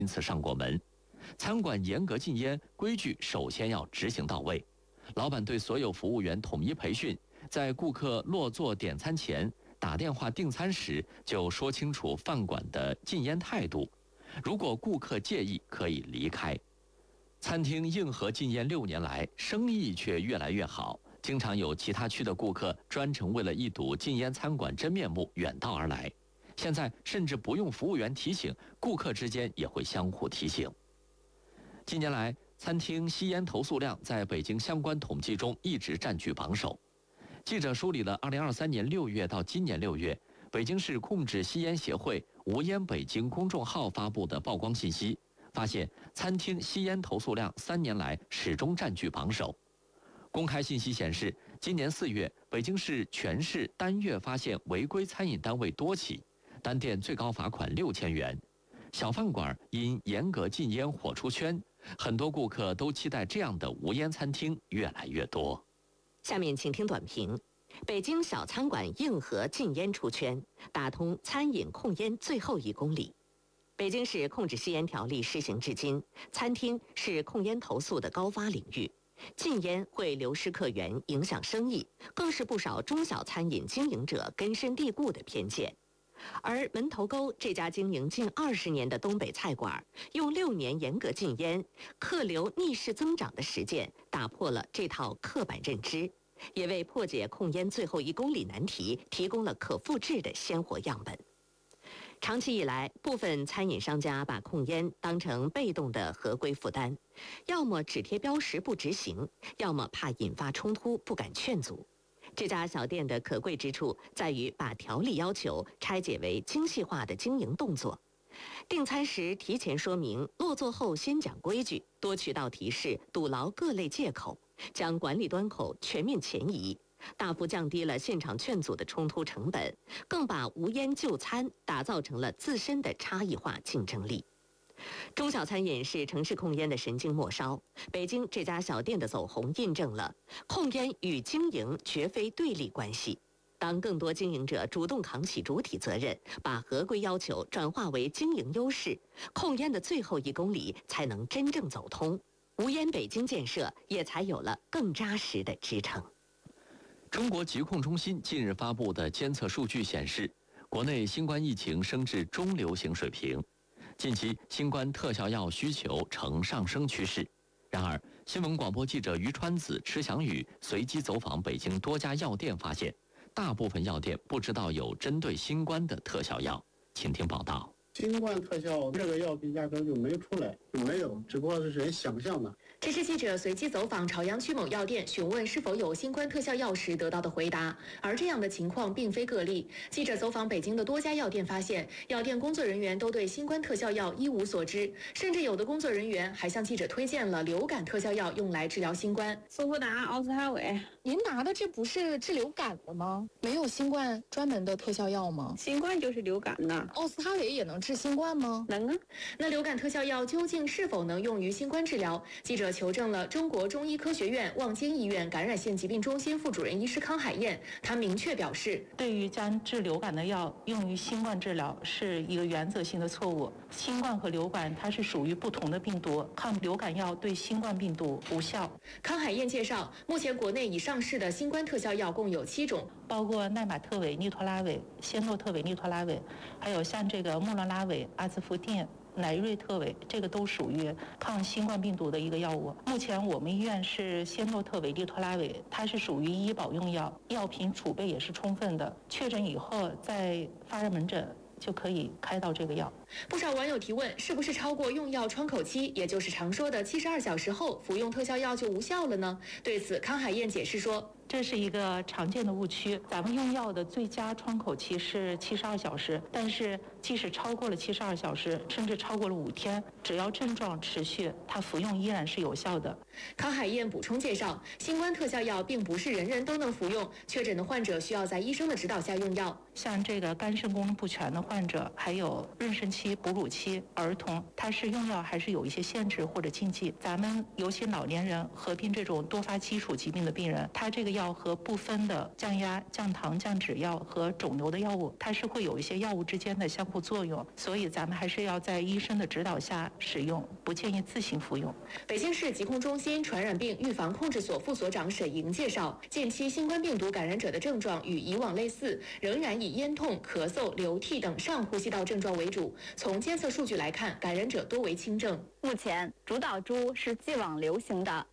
因此上过门。餐馆严格禁烟规矩首先要执行到位，老板对所有服务员统一培训，在顾客落座点餐前打电话订餐时就说清楚饭馆的禁烟态度，如果顾客介意可以离开。餐厅硬核禁烟6年来，生意却越来越好，经常有其他区的顾客专程为了一睹禁烟餐馆真面目远道而来。现在甚至不用服务员提醒，顾客之间也会相互提醒。近年来，餐厅吸烟投诉量在北京相关统计中一直占据榜首。记者梳理了2023年6月到今年6月，北京市控制吸烟协会无烟北京公众号发布的曝光信息，发现餐厅吸烟投诉量3年来始终占据榜首。公开信息显示，今年4月，北京市全市单月发现违规餐饮单位多起，单店最高罚款6000元。小饭馆因严格禁烟火出圈，很多顾客都期待这样的无烟餐厅越来越多。 下面请听短评：北京小餐馆硬核禁烟出圈，打通餐饮控烟最后1公里。北京市控制吸烟条例施行至今，餐厅是控烟投诉的高发领域。禁烟会流失客源，影响生意，更是不少中小餐饮经营者根深蒂固的偏见。而门头沟这家经营近20年的东北菜馆，用6年严格禁烟、客流逆势增长的实践，打破了这套刻板认知，也为破解控烟最后1公里难题提供了可复制的鲜活样本。长期以来，部分餐饮商家把控烟当成被动的合规负担，要么只贴标识不执行，要么怕引发冲突不敢劝阻。这家小店的可贵之处在于把条例要求拆解为精细化的经营动作。订餐时提前说明，落座后先讲规矩，多渠道提示，堵牢各类借口，将管理端口全面前移，大幅降低了现场劝阻的冲突成本，更把无烟就餐打造成了自身的差异化竞争力。中小餐饮是城市控烟的神经末梢，北京这家小店的走红印证了控烟与经营绝非对立关系。当更多经营者主动扛起主体责任，把合规要求转化为经营优势，控烟的最后1公里才能真正走通，无烟北京建设也才有了更扎实的支撑。 中国疾控中心近日发布的监测数据显示，国内新冠疫情升至中流行水平。近期新冠特效药需求呈上升趋势。然而，新闻广播记者于川子、池翔宇随机走访北京多家药店，发现大部分药店不知道有针对新冠的特效药。请听报道。 新冠特效这个药品压根就没出来，没有，只不过是人想象的。 这是记者随机走访朝阳区某药店，询问是否有新冠特效药时得到的回答。而这样的情况并非个例。记者走访北京的多家药店，发现药店工作人员都对新冠特效药一无所知，甚至有的工作人员还向记者推荐了流感特效药用来治疗新冠。 速福达、奥司他韦， 您拿的这不是治流感的吗？没有新冠专门的特效药吗？ 新冠就是流感的。 奥司他韦也能治新冠吗？ 能啊。 那流感特效药究竟是否能用于新冠治疗？记者求证了中国中医科学院望京医院感染性疾病中心副主任医师康海燕，他明确表示， 对于将治流感的药用于新冠治疗是一个原则性的错误。新冠和流感它是属于不同的病毒，抗流感药对新冠病毒无效。 康海燕介绍，目前国内已上市的新冠特效药共有7种， 包括奈玛特韦、利托拉韦、仙诺特韦、利托拉韦，还有像这个莫洛拉韦、阿兹福定、乃瑞特韦，这个都属于抗新冠病毒的一个药物。目前我们医院是仙诺特韦、利托拉韦，它是属于医保用药，药品储备也是充分的，确诊以后再发热门诊就可以开到这个药。 不少网友提问，是不是超过用药窗口期，也就是常说的72小时后服用特效药就无效了呢？对此，康海燕解释说， 这是一个常见的误区。咱们用药的最佳窗口期是72小时，但是即使超过了72小时，甚至超过了5天，只要症状持续，它服用依然是有效的。 康海燕补充介绍，新冠特效药并不是人人都能服用，确诊的患者需要在医生的指导下用药。 像这个肝肾功能不全的患者，还有妊娠期、哺乳期儿童，它是用药还是有一些限制或者禁忌。咱们尤其老年人合并这种多发基础疾病的病人，他这个药药和部分的降压、降糖、降脂药和肿瘤的药物，它是会有一些药物之间的相互作用，所以咱们还是要在医生的指导下使用，不建议自行服用。 北京市疾控中心传染病预防控制所副所长沈莹介绍，近期新冠病毒感染者的症状与以往类似，仍然以咽痛、咳嗽、流涕等上呼吸道症状为主。从监测数据来看，感染者多为轻症。 目前，主导株是既往流行的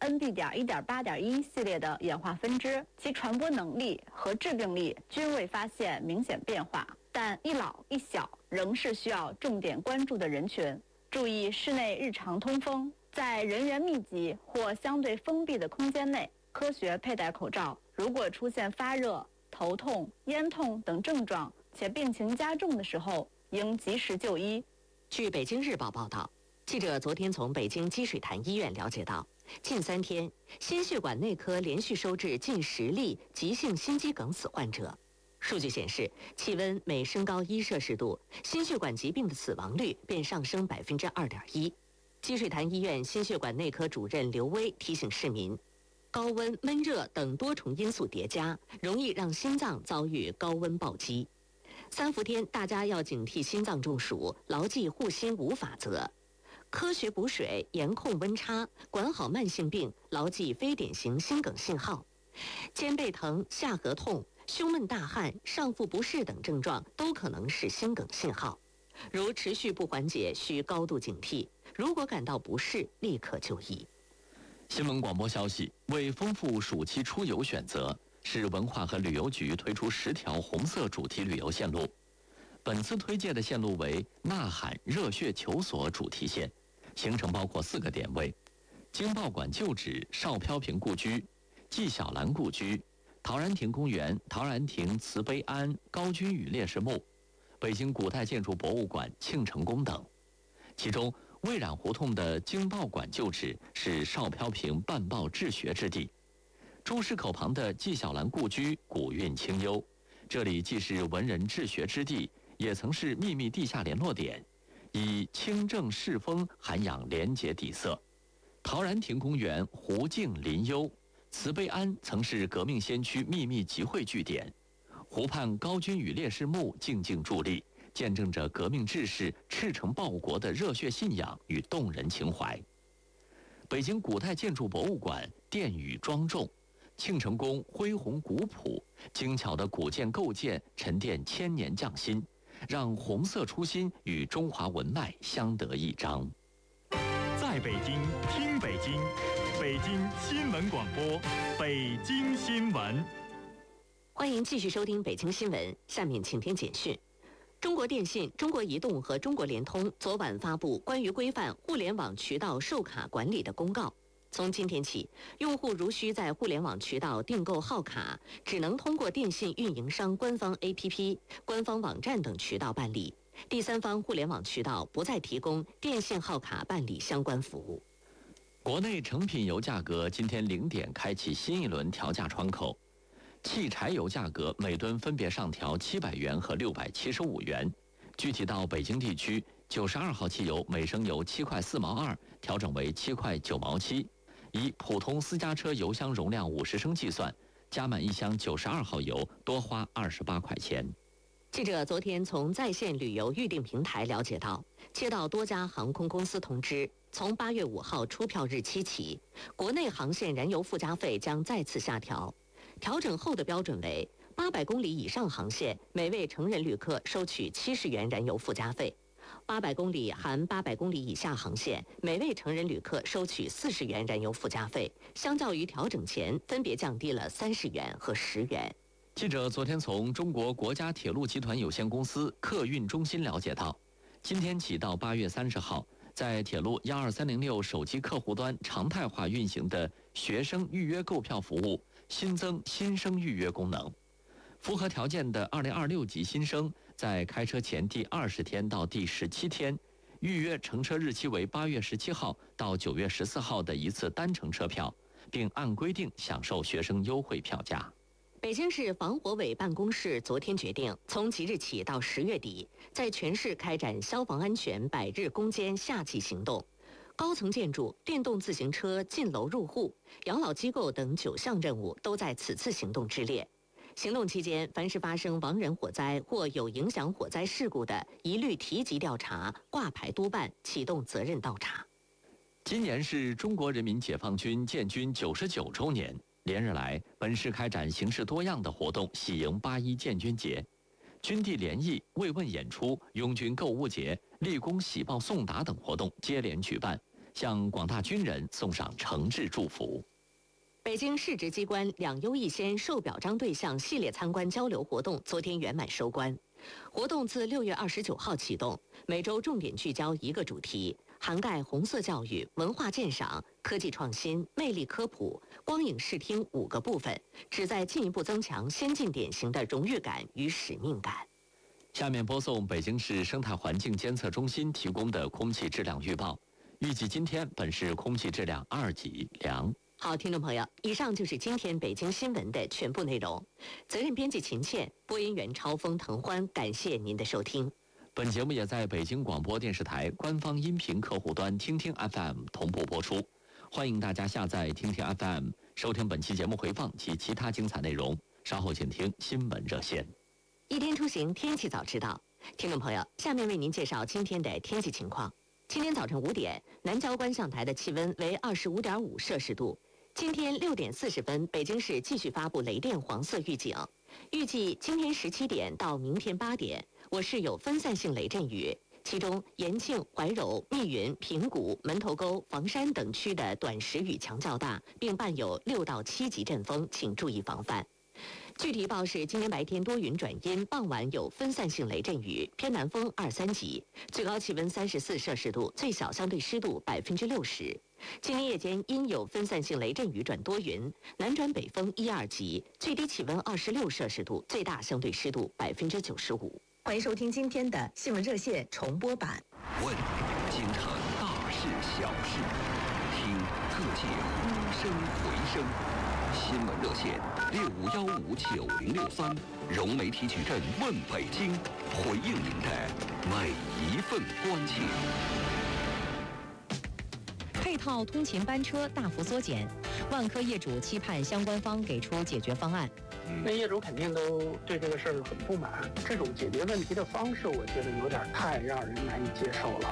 NB.1.8.1 系列的演化分支，其传播能力和致病力均未发现明显变化，但一老一小仍是需要重点关注的人群。注意室内日常通风，在人员密集或相对封闭的空间内科学佩戴口罩。如果出现发热、头痛、咽痛等症状，且病情加重的时候，应及时就医。 据北京日报报道，记者昨天从北京积水潭医院了解到，近3天，心血管内科连续收治近10例急性心肌梗死患者。数据显示，气温每升高1摄氏度，心血管疾病的死亡率便上升2.1%。积水潭医院心血管内科主任刘威提醒市民，高温、闷热等多重因素叠加，容易让心脏遭遇高温暴击。3伏天，大家要警惕心脏中暑，牢记护心5法则。科学补水，严控温差，管好慢性病，牢记非典型心梗信号。肩背疼、下颌痛、胸闷大汗、上腹不适等症状都可能是心梗信号。如持续不缓解，需高度警惕。如果感到不适，立刻就医。 新闻广播消息：为丰富暑期出游选择，市文化和旅游局推出10条红色主题旅游线路。本次推介的线路为呐喊热血求索主题线，行程包括4个点位：京报馆旧址、邵飘萍故居、纪晓岚故居、陶然亭公园、陶然亭慈悲庵、高君宇烈士墓、北京古代建筑博物馆庆成宫等。其中，蔚染胡同的京报馆旧址是邵飘萍办报治学之地，朱市口旁的纪晓岚故居古韵清幽，这里既是文人治学之地，也曾是秘密地下联络点，以清正世风涵养廉洁底色。陶然亭公园湖静林幽，慈悲庵曾是革命先驱秘密集会据点，湖畔高君宇烈士墓静静伫立，见证着革命志士赤诚报国的热血信仰与动人情怀。北京古代建筑博物馆殿宇庄重，庆成宫恢宏古朴，精巧的古建构件沉淀1000年匠心，让红色初心与中华文脉相得益彰。 在北京听北京，北京新闻广播，北京新闻。 欢迎继续收听北京新闻，下面请听简讯。中国电信、中国移动和中国联通昨晚发布关于规范互联网渠道授卡管理的公告。从今天起，用户如需在互联网渠道订购号卡，只能通过电信运营商官方 APP、官方网站等渠道办理。第三方互联网渠道不再提供电信号卡办理相关服务。 国内成品油价格今天0点开启新一轮调价窗口，汽柴油价格每吨分别上调700元和675元。具体到北京地区，92号汽油每升由7块4毛2调整为7块9毛7。以普通私家车油箱容量50升计算，加满一箱92号油多花28块钱。 记者昨天从在线旅游预订平台了解到，接到多家航空公司通知，从8月5号出票日期起，国内航线燃油附加费将再次下调。调整后的标准为800公里以上航线，每位成人旅客收取70元燃油附加费；800公里含800公里以下航线，每位成人旅客收取40元燃油附加费，相较于调整前分别降低了30元和10元。 记者昨天从中国国家铁路集团有限公司客运中心了解到，今天起到8月30号，在铁路12306手机客户端常态化运行的学生预约购票服务新增新生预约功能。符合条件的2026级新生，在开车前第20天到第17天，预约乘车日期为8月17号到9月14号的一次单程车票，并按规定享受学生优惠票价。 北京市防火委办公室昨天决定，从即日起到10月底，在全市开展消防安全100日攻坚夏季行动。 高层建筑、电动自行车进楼入户、养老机构等9项任务都在此次行动之列。行动期间，凡是发生亡人火灾或有影响火灾事故的，一律提级调查、挂牌督办，启动责任倒查。 今年是中国人民解放军建军99周年，连日来，本市开展形式多样的活动，喜迎8·1建军节。军地联谊、慰问演出、拥军购物节、立功喜报送达等活动接连举办，向广大军人送上诚挚祝福。 北京市直机关2优1先授表彰对象系列参观交流活动昨天圆满收官。活动自6月29号启动，每周重点聚焦一个主题，涵盖红色教育、文化鉴赏、科技创新、魅力科普、光影视听5个部分，旨在进一步增强先进典型的荣誉感与使命感。 下面播送北京市生态环境监测中心提供的空气质量预报，预计今天本市空气质量2级良。 好，听众朋友，以上就是今天北京新闻的全部内容。责任编辑秦倩，播音员超峰、滕欢，感谢您的收听。 本节目也在北京广播电视台官方音频客户端听听 FM 同步播出，欢迎大家下载听听 FM 收听本期节目回放及其他精彩内容。稍后请听新闻热线。 一天出行，天气早知道。听众朋友，下面为您介绍今天的天气情况。今天早晨5点，南郊观象台的气温为25.5摄氏度。今天6点40分，北京市继续发布雷电黄色预警。预计今天17点到明天8点，我市有分散性雷阵雨，其中延庆、怀柔、密云、平谷、门头沟、房山等区的短时雨强较大，并伴有6到7级阵风，请注意防范。具体报是今天白天多云转阴，傍晚有分散性雷阵雨，偏南风2、3级，最高气温34摄氏度，最小相对湿度60%。今天夜间因有分散性雷阵雨转多云，南转北风1、2级，最低气温26摄氏度，最大相对湿度95%。欢迎收听今天的新闻热线重播版。 问京城大事小事，听各界呼声回声。新闻热线65159063，融媒体矩阵问北京，回应您的每一份关切。 配套通勤班车大幅缩减，万科业主期盼相关方给出解决方案。 那业主肯定都对这个事儿很不满，这种解决问题的方式，我觉得有点太让人难以接受了。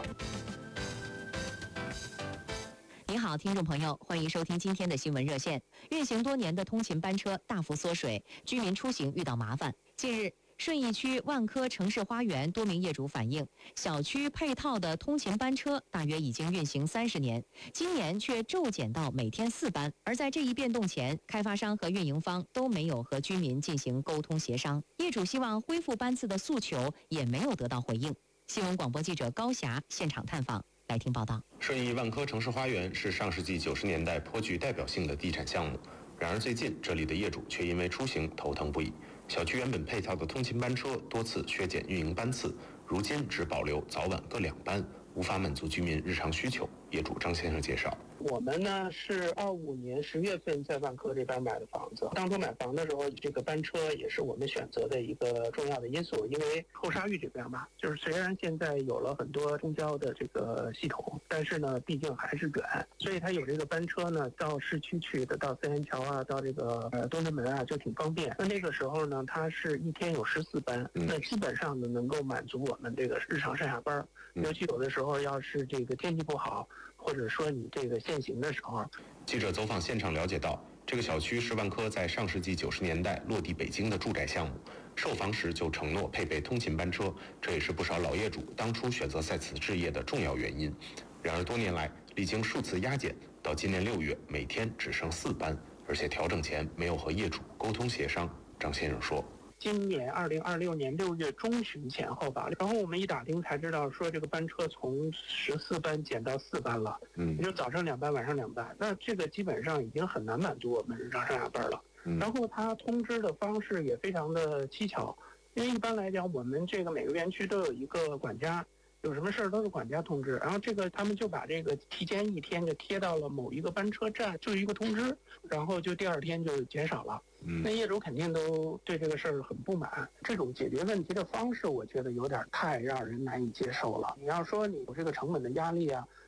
您好，听众朋友，欢迎收听今天的新闻热线。运行多年的通勤班车大幅缩水，居民出行遇到麻烦。近日，顺义区万科城市花园多名业主反映，小区配套的通勤班车大约已经运行30年，今年却骤减到每天4班。而在这一变动前，开发商和运营方都没有和居民进行沟通协商，业主希望恢复班次的诉求也没有得到回应。新闻广播记者高霞现场探访，来听报道。 顺义万科城市花园是上世纪90年代颇具代表性的地产项目，然而最近这里的业主却因为出行头疼不已。小区原本配套的通勤班车多次削减运营班次，如今只保留早晚各2班，无法满足居民日常需求。业主张先生介绍， 我们呢是25年10月份在万科这边买的房子，当初买房的时候，这个班车也是我们选择的一个重要的因素，因为后沙峪这边嘛，就是虽然现在有了很多公交的这个系统，但是呢，毕竟还是远，所以它有这个班车呢，到市区去的，到三元桥啊，到这个东直门啊，就挺方便。那个时候呢，它是一天有14班，那基本上呢能够满足我们这个日常上下班，尤其有的时候要是这个天气不好，或者说你这个限行的时候。 记者走访现场了解到，这个小区是万科在上世纪90年代落地北京的住宅项目，售房时就承诺配备通勤班车，这也是不少老业主当初选择在此置业的重要原因。然而多年来历经数次压减，到今年6月每天只剩4班，而且调整前没有和业主沟通协商。张先生说， 今年2026年6月中旬前后吧，然后我们一打听才知道说这个班车从14班减到4班了，也就早上2班，晚上2班，那这个基本上已经很难满足我们日常上下班了。然后他通知的方式也非常的蹊跷，因为一般来讲我们这个每个园区都有一个管家，有什么事儿都是管家通知，然后这个他们就把这个提前1天就贴到了某一个班车站，就一个通知，然后就第2天就减少了。那业主肯定都对这个事儿很不满，这种解决问题的方式，我觉得有点太让人难以接受了。你要说你有这个成本的压力啊，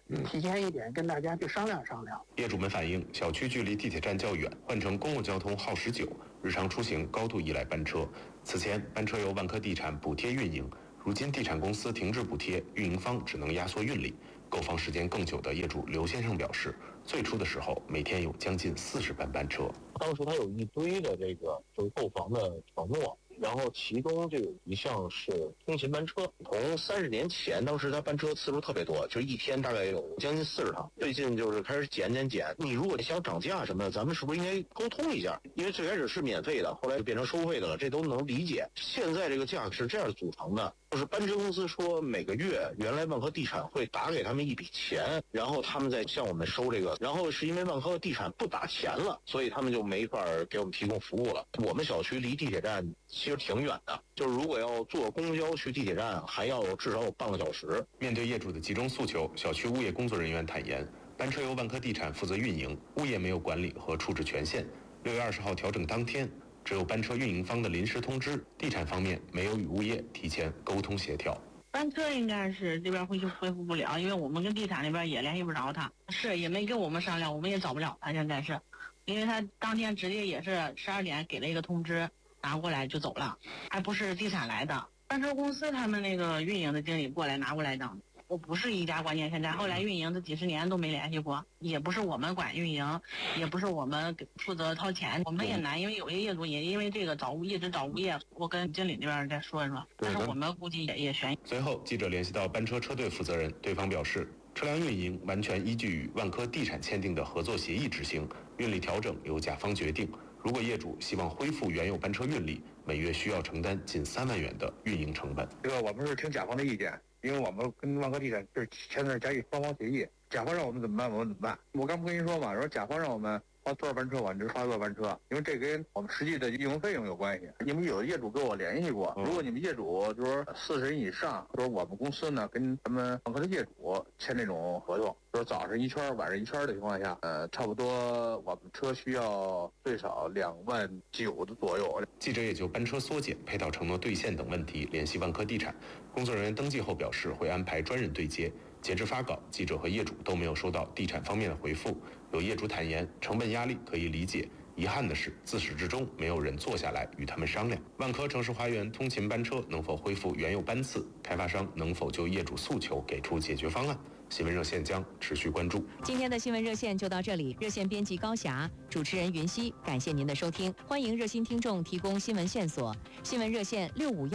提前一点跟大家去商量商量。 业主们反映，小区距离地铁站较远，换乘公共交通耗时久，日常出行高度依赖班车。此前，班车由万科地产补贴运营，如今地产公司停止补贴，运营方只能压缩运力。购房时间更久的业主刘先生表示，最初的时候每天有将近40班班车。 当时他有一堆的这个就是购房的承诺。然后其中就有一项是通勤班车，从30年前，当时他班车次数特别多，就一天大概有将近40趟。最近就是开始减。你如果想涨价什么的，咱们是不是应该沟通一下？因为最开始是免费的，后来就变成收费的了，这都能理解。现在这个价是这样组成的，就是班车公司说每个月原来万科地产会打给他们一笔钱，然后他们再向我们收这个，然后是因为万科地产不打钱了，所以他们就没法给我们提供服务了。我们小区离地铁站其实挺远的，就是如果要坐公交去地铁站，还要至少有半个小时。 面对业主的集中诉求，小区物业工作人员坦言，班车由万科地产负责运营，物业没有管理和处置权限。6月20号调整当天，只有班车运营方的临时通知，地产方面没有与物业提前沟通协调。 班车应该是这边恢复不了，因为我们跟地产那边也联系不着他，也没跟我们商量，我们也找不了他。现在是，因为他当天直接也是12点给了一个通知，拿过来就走了，还不是地产来的，班车公司他们那个运营的经理过来拿过来的。我不是一家关键现在，后来运营这几10年都没联系过，也不是我们管运营，也不是我们负责掏钱，我们也难，因为有些业主也因为这个一直找物业，我跟经理那边再说一说，但是我们估计也悬。 随后记者联系到班车车队负责人，对方表示，车辆运营完全依据与万科地产签订的合作协议执行，运力调整由甲方决定。如果业主希望恢复原有班车运力，每月需要承担近3万元的运营成本。 这个我们是听甲方的意见，因为我们跟万科地产是签的是甲乙双方协议，甲方让我们怎么办，我们怎么办。我刚不跟您说嘛，说甲方让我们花多少班车，我们就花多少班车，因为这跟我们实际的运营费用有关系。你们有的业主跟我联系过，如果你们业主就是说40人以上，就是我们公司呢跟咱们万科的业主签这种合同，就是早上1圈晚上1圈的情况下，差不多我们车需要最少2.9万的左右。 记者也就班车缩减、配套承诺兑现等问题联系万科地产，工作人员登记后表示会安排专人对接。截至发稿，记者和业主都没有收到地产方面的回复。有业主坦言，成本压力可以理解，遗憾的是自始至终没有人坐下来与他们商量。万科城市花园通勤班车能否恢复原有班次，开发商能否就业主诉求给出解决方案，新闻热线将持续关注。 今天的新闻热线就到这里，热线编辑高霞，主持人云熙，感谢您的收听。欢迎热心听众提供新闻线索，新闻热线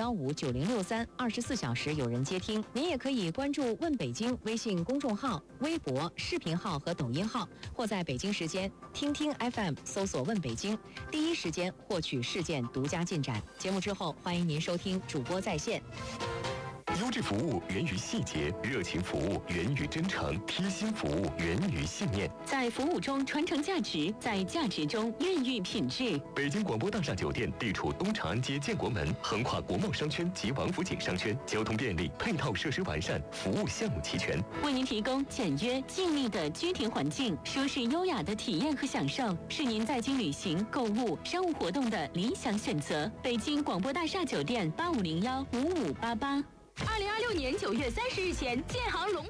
65159063，24小时有人接听。您也可以关注问北京微信公众号、微博、视频号和抖音号，或在北京时间听听 FM 搜索问北京，第一时间获取事件独家进展。节目之后，欢迎您收听主播在线。 优质服务源于细节，热情服务源于真诚，贴心服务源于信念。 在服务中传承价值，在价值中孕育品质。 北京广播大厦酒店地处东长安街建国门，横跨国贸商圈及王府井商圈，交通便利，配套设施完善，服务项目齐全， 为您提供简约静谧的居庭环境，舒适优雅的体验和享受，是您在京旅行、购物、商务活动的理想选择。北京广播大厦酒店85015588。 2026年9月30日前，建行龙。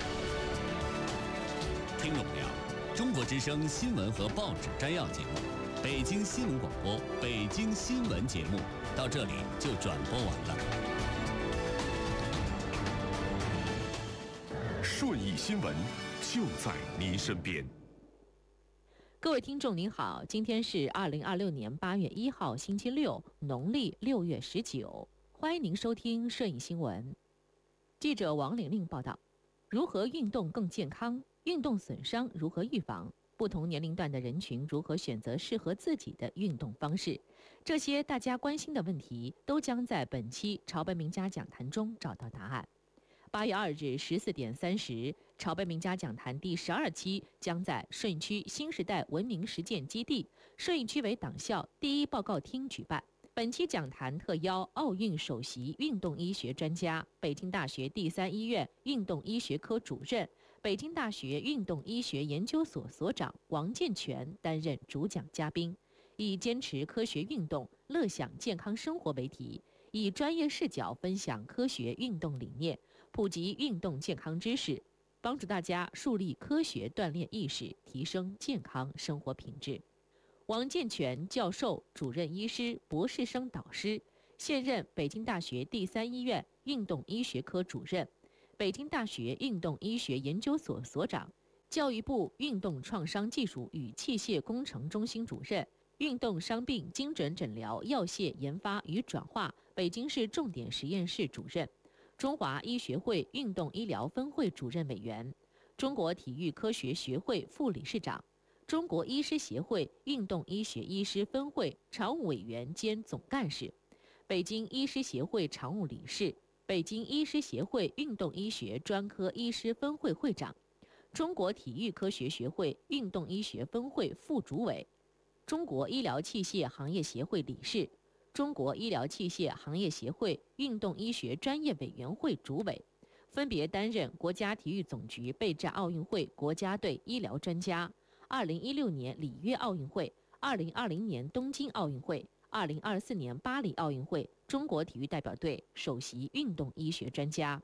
听众朋友，中国之声新闻和报纸摘要节目，北京新闻广播北京新闻节目到这里就转播完了。 顺义新闻就在您身边。 各位听众您好，今天是2026年8月1号星期六，农历6月19。欢迎您收听摄影新闻。记者王玲玲报道：如何运动更健康？运动损伤如何预防？不同年龄段的人群如何选择适合自己的运动方式？这些大家关心的问题，都将在本期朝北名家讲坛中找到答案。8月2日14点30，朝北名家讲坛第12期将在顺义区新时代文明实践基地顺义区委党校第一报告厅举办。本期讲坛特邀奥运首席运动医学专家、北京大学第3医院运动医学科主任、北京大学运动医学研究所所长王健全担任主讲嘉宾，以坚持科学运动、乐享健康生活为题，以专业视角分享科学运动理念，普及运动健康知识。 帮助大家树立科学锻炼意识，提升健康生活品质。王建全教授、主任医师、博士生导师，现任北京大学第3医院运动医学科主任，北京大学运动医学研究所所长，教育部运动创伤技术与器械工程中心主任，运动伤病精准诊疗药械研发与转化北京市重点实验室主任，中华医学会运动医疗分会主任委员，中国体育科学学会副理事长，中国医师协会运动医学医师分会常务委员兼总干事，北京医师协会常务理事，北京医师协会运动医学专科医师分会会长，中国体育科学学会运动医学分会副主委，中国医疗器械行业协会理事，中国医疗器械行业协会运动医学专业委员会主委，分别担任国家体育总局备战奥运会国家队医疗专家，2016年里约奥运会、2020年东京奥运会、2024年巴黎奥运会中国体育代表队首席运动医学专家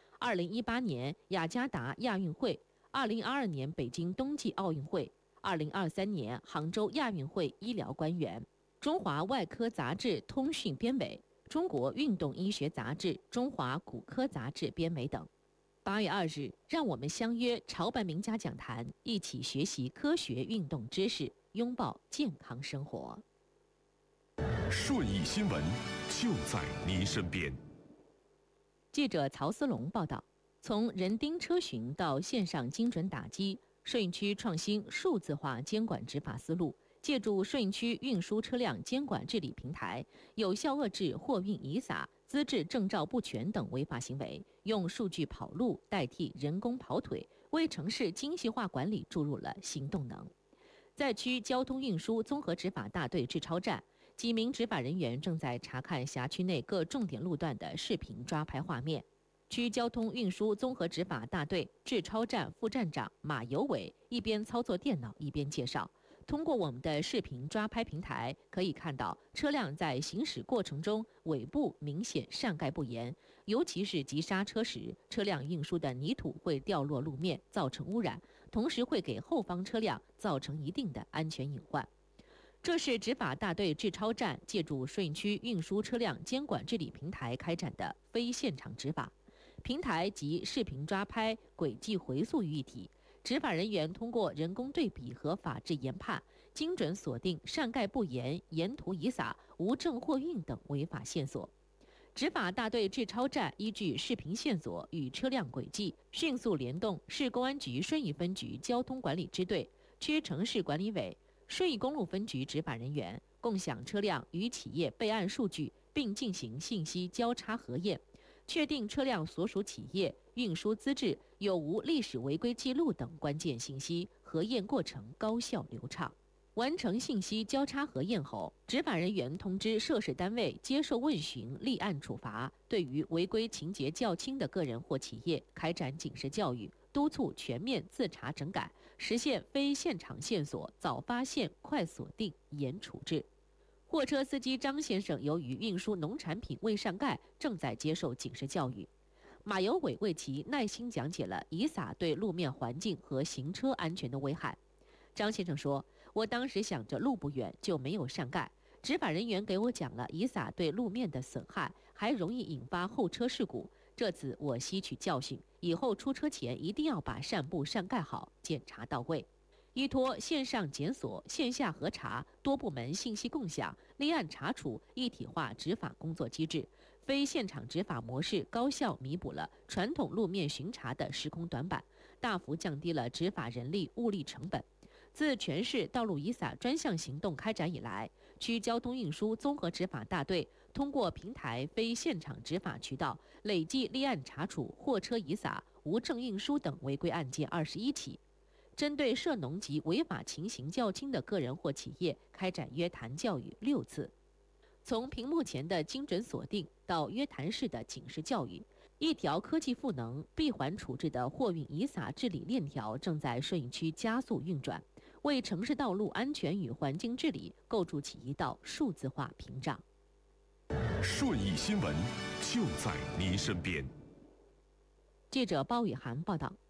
，2018年雅加达亚运会、2022年北京冬季奥运会、2023年杭州亚运会医疗官员，中华外科杂志通讯编委，中国运动医学杂志、中华骨科杂志编委等。8月2日，让我们相约潮白名家讲坛，一起学习科学运动知识，拥抱健康生活。 顺义新闻就在您身边。 记者曹思龙报道，从人盯车巡到线上精准打击，顺义区创新数字化监管执法思路，借助顺义区运输车辆监管治理平台，有效遏制货运遗撒、资质证照不全等违法行为，用数据跑路代替人工跑腿，为城市精细化管理注入了新动能。在区交通运输综合执法大队治超站，几名执法人员正在查看辖区内各重点路段的视频抓拍画面。区交通运输综合执法大队治超站副站长马有伟一边操作电脑一边介绍，通过我们的视频抓拍平台，可以看到车辆在行驶过程中尾部明显上盖不严，尤其是急刹车时，车辆运输的泥土会掉落路面，造成污染，同时会给后方车辆造成一定的安全隐患。这是执法大队治超站借助顺义区运输车辆监管治理平台开展的非现场执法。平台集视频抓拍、轨迹回溯于一体，执法人员通过人工对比和法制研判，精准锁定上盖不严、沿途遗撒、无证货运等违法线索。执法大队治超站依据视频线索与车辆轨迹，迅速联动市公安局顺义分局交通管理支队、区城市管理委、顺义公路分局执法人员，共享车辆与企业备案数据，并进行信息交叉核验，确定车辆所属企业运输资质有无历史违规记录等关键信息，核验过程高效流畅。完成信息交叉核验后，执法人员通知涉事单位接受问询，立案处罚。对于违规情节较轻的个人或企业，开展警示教育，督促全面自查整改，实现非现场线索早发现、快锁定、严处置。货车司机张先生由于运输农产品未上盖，正在接受警示教育。马有伟为其耐心讲解了遗撒对路面环境和行车安全的危害。张先生说，我当时想着路不远就没有上盖，执法人员给我讲了遗撒对路面的损害，还容易引发后车事故。这次我吸取教训，以后出车前一定要把扇布上盖好，检查到位。依托线上检索、线下核查、多部门信息共享、立案查处一体化执法工作机制，非现场执法模式高效弥补了传统路面巡查的时空短板，大幅降低了执法人力物力成本。自全市道路遗撒专项行动开展以来，区交通运输综合执法大队通过平台非现场执法渠道，累计立案查处货车遗撒、无证运输等违规案件21起。针对涉农及违法情形较轻的个人或企业，开展约谈教育6次。从屏幕前的精准锁定到约谈式的警示教育，一条科技赋能、闭环处置的货运遗撒治理链条正在顺义区加速运转，为城市道路安全与环境治理构筑起一道数字化屏障。 顺义新闻就在您身边。 记者包雨涵报道。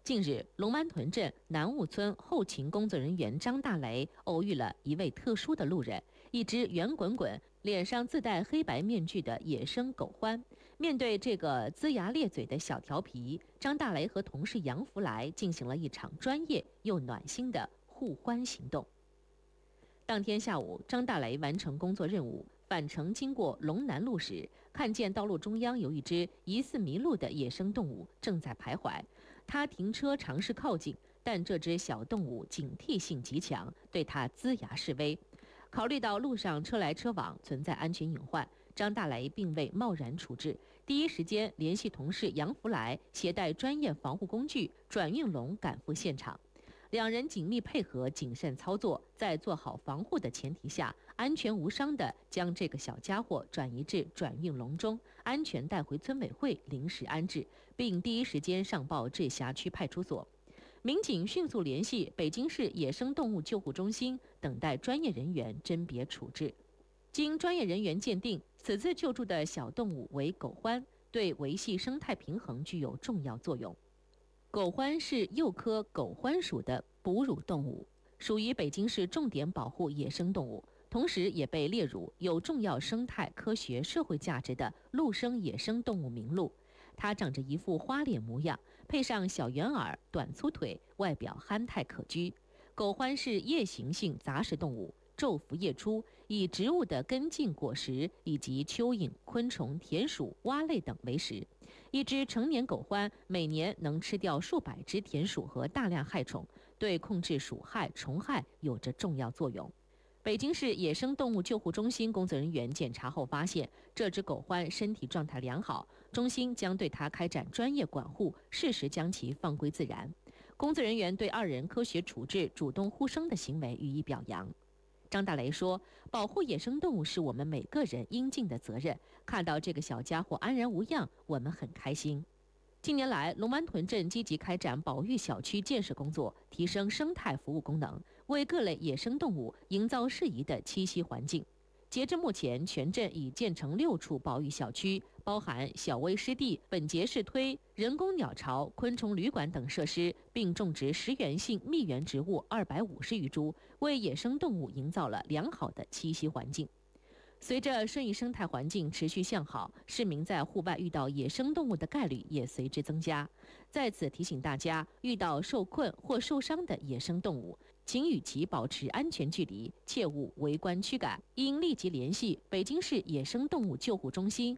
近日，龙湾屯镇南务村后勤工作人员张大雷偶遇了一位特殊的路人，一只圆滚滚、脸上自带黑白面具的野生狗獾。面对这个龇牙咧嘴的小调皮，张大雷和同事杨福来进行了一场专业又暖心的护獾行动。当天下午，张大雷完成工作任务，返程经过龙南路时，看见道路中央有一只疑似迷路的野生动物正在徘徊。他停车尝试靠近，但这只小动物警惕性极强，对他龇牙示威。考虑到路上车来车往，存在安全隐患，张大雷并未贸然处置，第一时间联系同事杨福来，携带专业防护工具转运笼赶赴现场。两人紧密配合，谨慎操作，在做好防护的前提下，安全无伤地将这个小家伙转移至转运笼中，安全带回村委会临时安置，并第一时间上报至辖区派出所。民警迅速联系北京市野生动物救护中心，等待专业人员甄别处置。经专业人员鉴定，此次救助的小动物为狗獾，对维系生态平衡具有重要作用。狗獾是鼬科狗獾属的哺乳动物，属于北京市重点保护野生动物，同时也被列入有重要生态、科学、社会价值的陆生野生动物名录。它长着一副花脸模样，配上小圆耳、短粗腿，外表憨态可掬。狗獾是夜行性杂食动物，昼伏夜出，以植物的根茎、果实以及蚯蚓、昆虫、田鼠、蛙类等为食。一只成年狗獾每年能吃掉数百只田鼠和大量害虫，对控制鼠害、虫害有着重要作用。北京市野生动物救护中心工作人员检查后发现，这只狗獾身体状态良好，中心将对它开展专业管护，适时将其放归自然。工作人员对二人科学处置、主动护生的行为予以表扬。张大雷说，保护野生动物是我们每个人应尽的责任，看到这个小家伙安然无恙，我们很开心。近年来，龙湾屯镇积极开展保育小区建设工作，提升生态服务功能，为各类野生动物营造适宜的栖息环境。截至目前，全镇已建成6处保育小区，包含小微湿地、本节式推、人工鸟巢、昆虫旅馆等设施，并种植食源性蜜源植物250余株，为野生动物营造了良好的栖息环境。随着顺义生态环境持续向好，市民在户外遇到野生动物的概率也随之增加。在此提醒大家，遇到受困或受伤的野生动物，请与其保持安全距离，切勿围观驱赶，应立即联系北京市野生动物救护中心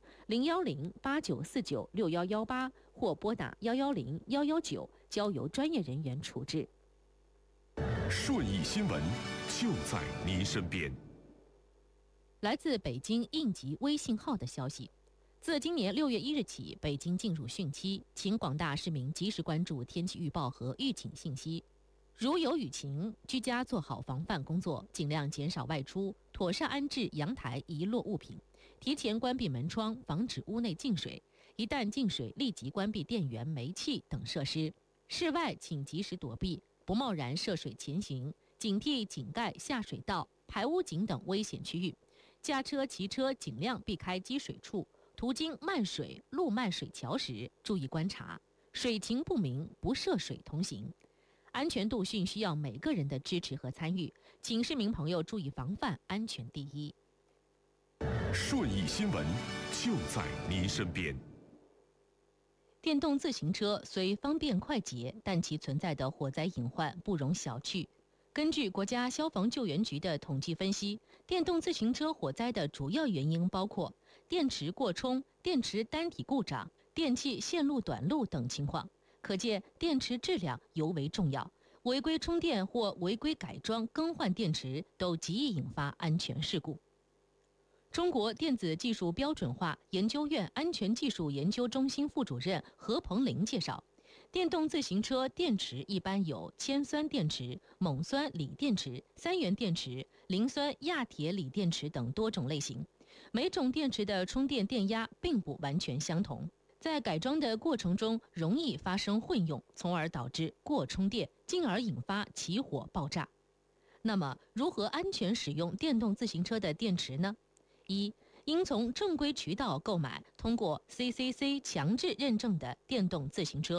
010-8949-6118或拨打110-119，交由专业人员处置。 顺义新闻就在您身边。 来自北京应急微信号的消息，自今年6月1日起，北京进入汛期，请广大市民及时关注天气预报和预警信息。如有雨情，居家做好防范工作，尽量减少外出，妥善安置阳台遗落物品，提前关闭门窗，防止屋内进水。一旦进水，立即关闭电源、煤气等设施。室外请及时躲避，不贸然涉水前行，警惕井盖、下水道、排污井等危险区域。驾车、骑车尽量避开积水处，途经漫水、路漫水桥时，注意观察，水情不明不涉水同行。安全度训需要每个人的支持和参与，请市民朋友注意防范，安全第一。 顺义新闻就在您身边。 电动自行车虽方便快捷，但其存在的火灾隐患不容小觑。根据国家消防救援局的统计分析，电动自行车火灾的主要原因包括电池过充、电池单体故障、电器线路短路等情况。可见电池质量尤为重要，违规充电或违规改装更换电池都极易引发安全事故。中国电子技术标准化研究院安全技术研究中心副主任何鹏林介绍，电动自行车电池一般有铅酸电池、锰酸锂电池、3元电池、磷酸亚铁锂电池等多种类型，每种电池的充电电压并不完全相同。在改装的过程中容易发生混用，从而导致过充电，进而引发起火爆炸。那么，如何安全使用电动自行车的电池呢？一、应从正规渠道购买通过 CCC 强制认证的电动自行车，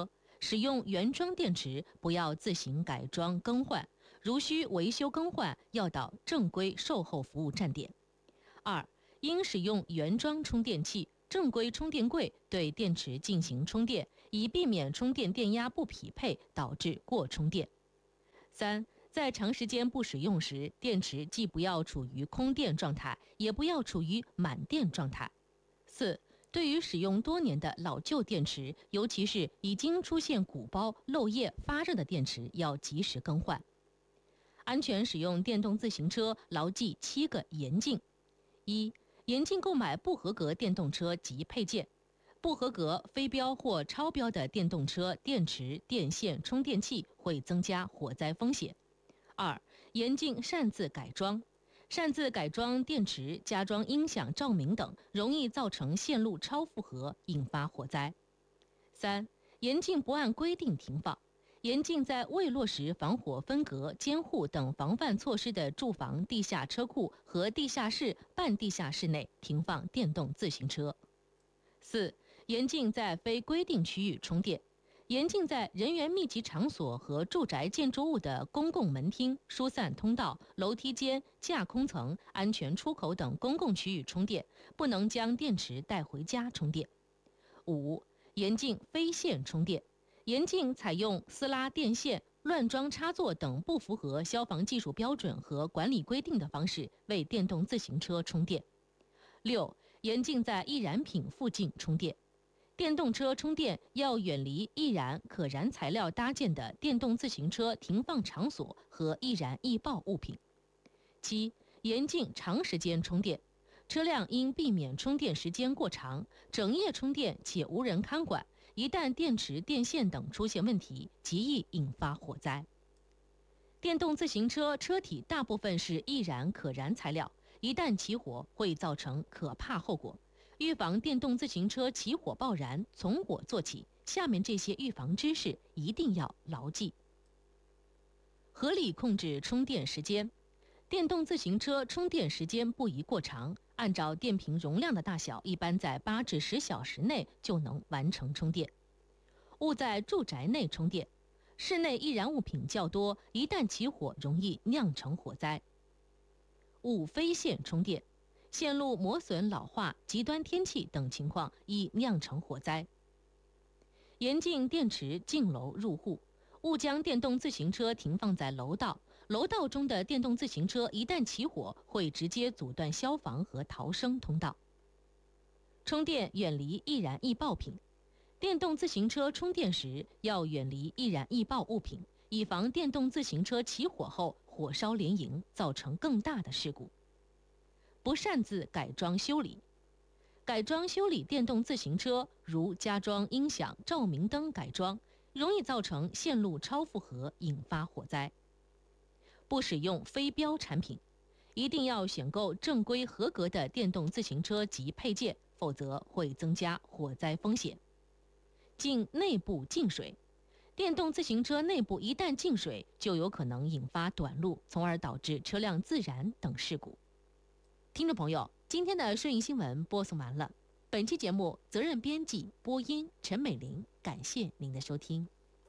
使用原装电池不要自行改装更换，如需维修更换，要到正规售后服务站点。2、应使用原装充电器、正规充电柜对电池进行充电，以避免充电电压不匹配导致过充电。3、在长时间不使用时，电池既不要处于空电状态，也不要处于满电状态。4、对于使用多年的老旧电池，尤其是已经出现鼓包、漏液、发热的电池，要及时更换。安全使用电动自行车，牢记7个严禁。1、严禁购买不合格电动车及配件。不合格、非标或超标的电动车电池、电线、充电器会增加火灾风险。2、严禁擅自改装。擅自改装电池、加装音响、照明等，容易造成线路超负荷，引发火灾。3、严禁不按规定停放。严禁在未落实防火分隔、监护等防范措施的住房地下车库和地下室、半地下室内停放电动自行车。4、严禁在非规定区域充电。严禁在人员密集场所和住宅建筑物的公共门厅、疏散通道、楼梯间、架空层、安全出口等公共区域充电，不能将电池带回家充电。5、严禁非线充电。严禁采用撕拉电线、乱装插座等不符合消防技术标准和管理规定的方式为电动自行车充电。6、严禁在易燃品附近充电。电动车充电要远离易燃、可燃材料搭建的电动自行车停放场所和易燃易爆物品。7、严禁长时间充电。车辆应避免充电时间过长，整夜充电且无人看管，一旦电池、电线等出现问题，极易引发火灾。电动自行车车体大部分是易燃可燃材料，一旦起火会造成可怕后果。预防电动自行车起火爆燃，从我做起。下面这些预防知识一定要牢记。合理控制充电时间。电动自行车充电时间不宜过长，按照电瓶容量的大小，一般在8至10小时内就能完成充电。勿在住宅内充电，室内易燃物品较多，一旦起火容易酿成火灾。勿非线充电。线路磨损、老化、极端天气等情况易酿成火灾。严禁电池进楼入户，勿将电动自行车停放在楼道。楼道中的电动自行车一旦起火，会直接阻断消防和逃生通道。充电远离易燃易爆品。电动自行车充电时要远离易燃易爆物品，以防电动自行车起火后火烧连营，造成更大的事故。不擅自改装修理。改装修理电动自行车，如加装音响、照明灯改装，容易造成线路超负荷，引发火灾。不使用非标产品，一定要选购正规合格的电动自行车及配件，否则会增加火灾风险。禁内部进水。电动自行车内部一旦进水，就有可能引发短路，从而导致车辆自燃等事故。听众朋友，今天的顺义新闻播送完了。本期节目责任编辑播音陈美玲，感谢您的收听。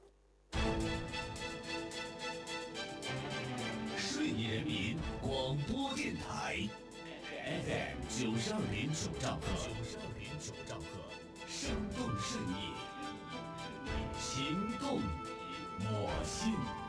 顺义人民广播电台 FM 92.9兆赫，生动顺义，情动我心。